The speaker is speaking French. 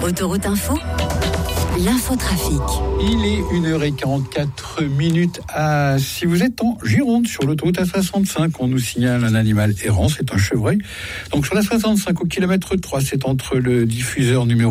Autoroute Info, l'infotrafic. Il est 1h44. Si vous êtes en Gironde, sur l'autoroute A65, on nous signale un animal errant, c'est un chevreuil. Donc sur la 65 au kilomètre 3, c'est entre le diffuseur numéro